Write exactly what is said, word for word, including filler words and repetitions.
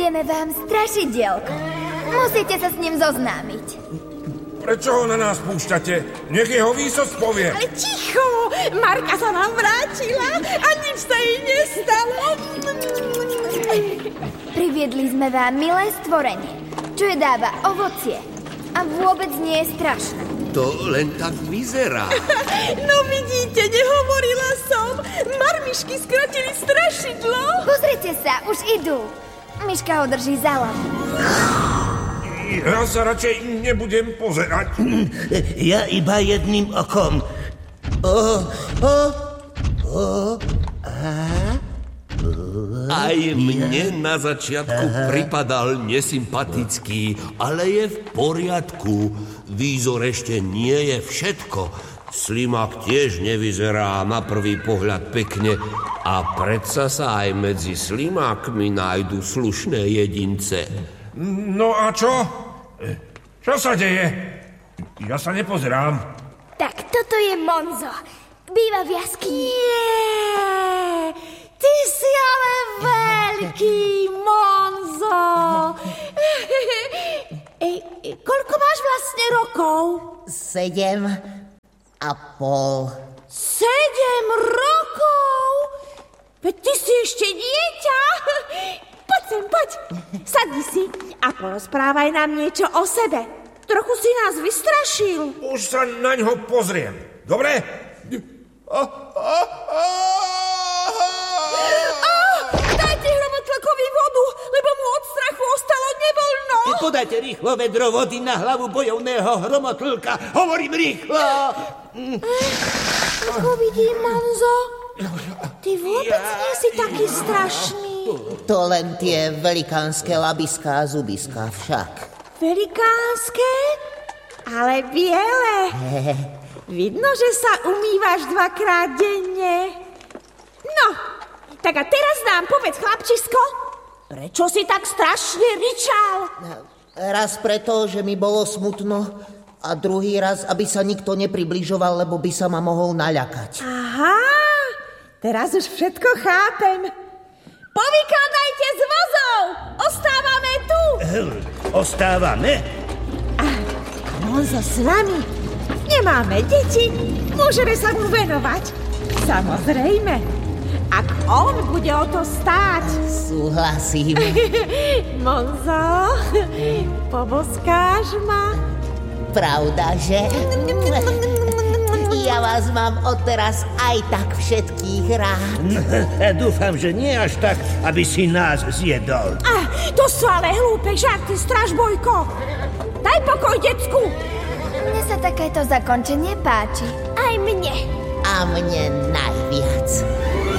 Uvedieme vám strašidielko. Musíte sa s ním zoznámiť. Prečo ho na nás púšťate? Nech jeho výsosť povie. Ale ticho! Marka sa nám vrátila a nič sa jej nestalo. Priviedli sme vám milé stvorenie, čo je dáva ovocie a vôbec nie je strašné. To len tak vyzerá. No vidíte, nehovorila som. Marmišky skrotili strašidlo. Pozrite sa, už idú. Myška ho drží za hlavu. Ja sa radšej nebudem pozerať. Ja iba jedným okom. O, o, o, a... Aj mne na začiatku pripadal nesympatický, ale je v poriadku. Výzor ešte nie je všetko. Slimak tiež nevyzerá na prvý pohľad pekne a predsa sa aj medzi slimákmi nájdu slušné jedince. No a čo? Čo sa deje? Ja sa nepozerám. Tak toto je Monzo. Býva v jaskyni. Nie, ty si ale veľký, Monzo. Ej, koľko máš vlastne rokov? Sedem a pol. Sedem rokov? Veď ty si ešte dieťa. Poď sem, poď. Sadni si a porozprávaj nám niečo o sebe. Trochu si nás vystrašil. Už sa na ňo pozriem. Dobre? Oh, dajte hromotlakovi vodu, lebo mu od strachu ostalo nevoľno. Podajte rýchlo vedro vody na hlavu bojovného hromotlka. Hovorím rýchlo. Ako vidím, Monzo, ty vôbec nie si taký strašný. To len tie velikánske labiská a zubiská však. Velikánske? Ale biele. Vidno, že sa umývaš dvakrát denne. No, tak a teraz nám povedz, chlapčisko, prečo si tak strašne ričal? Raz preto, že mi bolo smutno a druhý raz, aby sa nikto nepribližoval, lebo by sa ma mohol naľakať. Aha, teraz už všetko chápem. Povykladajte z vozov! Ostávame tu! Ostávame? A Monzo s nami. Nemáme deti, môžeme sa mu venovať. Samozrejme, ak on bude o to stáť. Súhlasím. Monzo, poboskáš ma? Pravda, že? Ja vás mám odteraz aj tak všetkých rád. Dúfam, že nie až tak, aby si nás zjedol. Ah, to sú ale hlúpe žarty, Stražbojko. Daj pokoj, decku. Mne sa takéto zakončenie páči. Aj mne. A mne najviac.